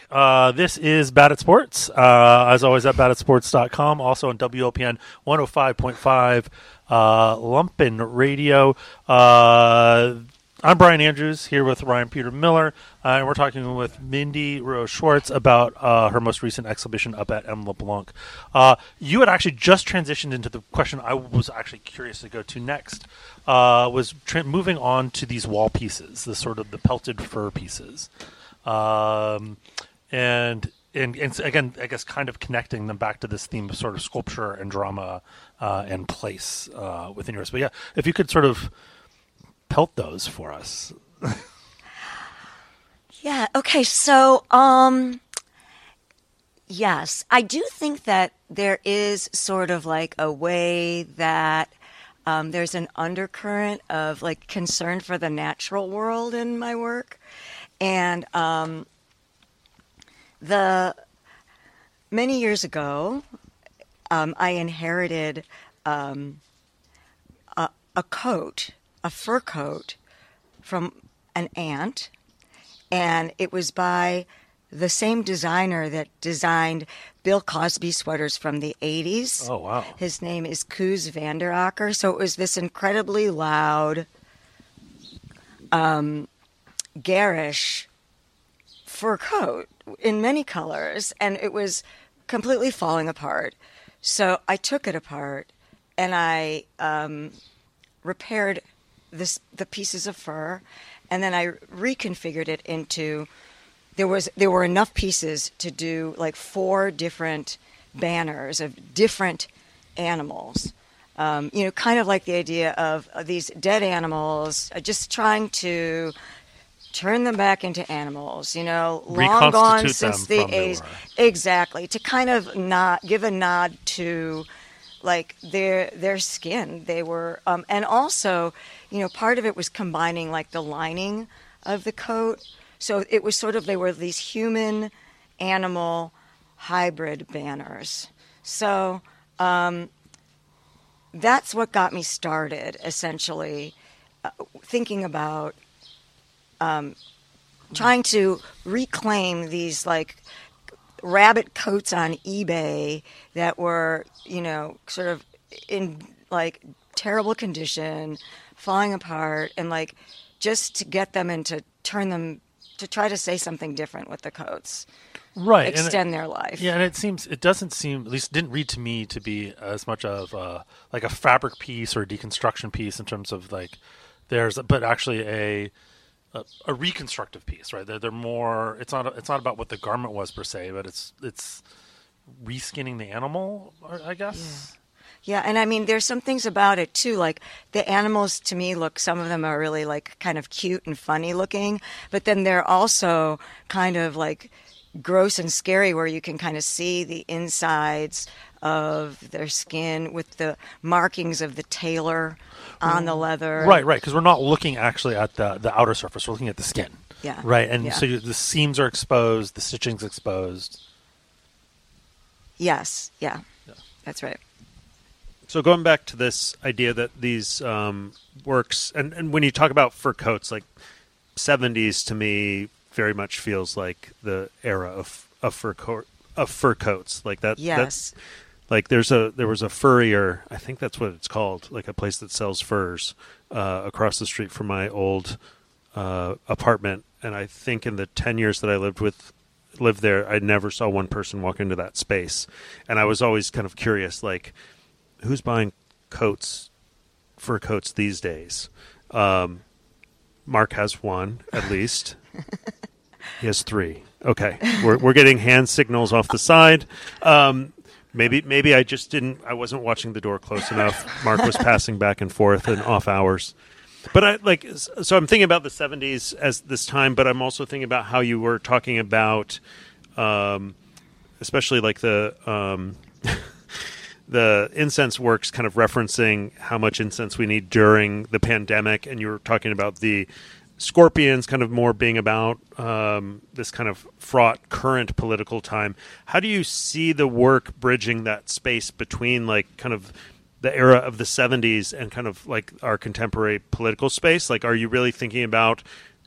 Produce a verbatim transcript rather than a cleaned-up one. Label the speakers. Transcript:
Speaker 1: Uh, this is Bad at Sports. Uh, as always, at bad at sports dot com. Also on W O P N one oh five point five uh, Lumpen Radio. Uh, I'm Brian Andrews here with Ryan Peter Miller, uh, and we're talking with Mindy Rose Schwartz about uh, her most recent exhibition up at M. LeBlanc. Uh, you had actually just transitioned into the question I was actually curious to go to next, uh, was tra- moving on to these wall pieces, the sort of the pelted fur pieces. Um, and, and, and again, I guess kind of connecting them back to this theme of sort of sculpture and drama uh, and place uh, within yours. But yeah, if you could sort of pelt those for us.
Speaker 2: Yeah. Okay. So, um, yes, I do think that there is sort of like a way that um, there's an undercurrent of like concern for the natural world in my work, and um, the many years ago, um, I inherited um, a, a coat. a fur coat from an aunt, and it was by the same designer that designed Bill Cosby sweaters from the eighties.
Speaker 1: Oh, wow.
Speaker 2: His name is Koos van der Akker. So it was this incredibly loud, um, garish fur coat in many colors, and it was completely falling apart. So I took it apart, and I um, repaired This, the pieces of fur, and then I reconfigured it into there was there were enough pieces to do like four different banners of different animals. Um, you know, kind of like the idea of, of these dead animals, uh, just trying to turn them back into animals. You know, long gone since the eighties. Exactly, to kind of not give a nod to like their their skin. They were, um, and also, you know, part of it was combining like the lining of the coat. So it was sort of, they were these human animal hybrid banners. So um, that's what got me started, essentially, uh, thinking about um, trying to reclaim these like rabbit coats on eBay that were, you know, sort of in like terrible condition, falling apart, and like just to get them and to turn them, to try to say something different with the coats.
Speaker 1: Right.
Speaker 2: Extend
Speaker 1: it,
Speaker 2: their life.
Speaker 1: Yeah, and it seems, it doesn't seem, at least didn't read to me to be as much of uh, like a fabric piece or a deconstruction piece in terms of like there's, but actually a, A, a reconstructive piece, right? They're, they're more. It's not. It's not about what the garment was per se, but it's it's reskinning the animal, I guess.
Speaker 2: Yeah. yeah, and I mean, there's some things about it too. Like the animals, to me, look. Some of them are really like kind of cute and funny looking, but then they're also kind of like gross and scary, where you can kind of see the insides of their skin with the markings of the tailor on the leather.
Speaker 1: Right, right, because we're not looking actually at the, the outer surface. We're looking at the skin.
Speaker 2: Yeah.
Speaker 1: Right, and
Speaker 2: yeah.
Speaker 1: so you, the seams are exposed, the stitching's exposed.
Speaker 2: Yes, yeah,
Speaker 1: yeah.
Speaker 2: That's right.
Speaker 3: So going back to this idea that these um, works, and, and when you talk about fur coats, like seventies to me very much feels like the era of, of fur coat of fur coats, like that.
Speaker 2: Yes.
Speaker 3: That's, like there's a there was a furrier, I think that's what it's called, like a place that sells furs uh, across the street from my old uh, apartment. And I think in the ten years that I lived with lived there, I never saw one person walk into that space. And I was always kind of curious, like, who's buying coats, fur coats these days? Um, Mark has one, at least. He has three. Okay, we're we're getting hand signals off the side. Um, Maybe maybe I just didn't, I wasn't watching the door close enough. Mark was passing back and forth in off hours. But I like, so I'm thinking about the seventies as this time, but I'm also thinking about how you were talking about, um, especially like the, um, the incense works kind of referencing how much incense we need during the pandemic. And you were talking about the Scorpions kind of more being about um, this kind of fraught current political time. How do you see the work bridging that space between like kind of the era of the seventies and kind of like our contemporary political space? Like, are you really thinking about